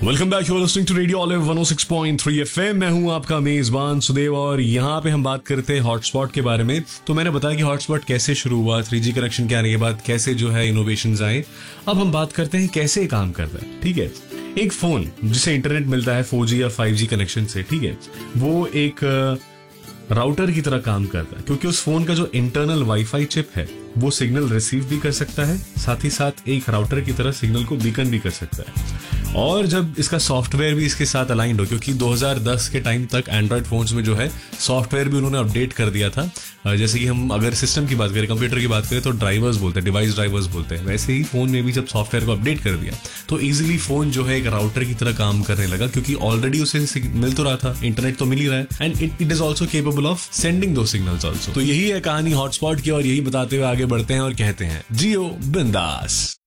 Welcome back, you are listening to radio olive 106.3 FM. मैं हूं आपका मेजबान सुदेव और यहाँ पे हम बात करते हैं हॉटस्पॉट के बारे में। तो मैंने बताया कि हॉटस्पॉट कैसे शुरू हुआ, 3G कनेक्शन के आने के बाद कैसे जो है इनोवेशंस आए। अब हम बात करते हैं कैसे काम करता है। ठीक है, एक फोन जिसे इंटरनेट मिलता है 4G या 5G कनेक्शन से, ठीक है, वो एक राउटर की तरह काम करता है क्योंकि उस फोन का जो इंटरनल वाईफाई चिप है वो सिग्नल रिसीव भी कर सकता है, साथ ही साथ एक राउटर की तरह सिग्नल को बीकन भी कर सकता है। और जब इसका सॉफ्टवेयर भी इसके साथ अलाइंड हो, क्योंकि 2010 के टाइम तक एंड्रॉयड फोन्स में जो है सॉफ्टवेयर भी उन्होंने अपडेट कर दिया था। जैसे कि हम अगर सिस्टम की बात करें, कंप्यूटर की बात करें तो ड्राइवर्स बोलते हैं, डिवाइस ड्राइवर्स बोलते हैं। वैसे ही फोन में भी जब सॉफ्टवेयर को अपडेट कर दिया तो इजीली फोन जो है एक राउटर की तरह काम करने लगा, क्योंकि ऑलरेडी उसे मिल तो रहा था, इंटरनेट तो मिल ही रहा है, and it is also capable of sending दो सिग्नल्स ऑल्सो। तो यही है कहानी हॉटस्पॉट की और यही बताते हुए आगे बढ़ते हैं और कहते हैं जियो बिंदास।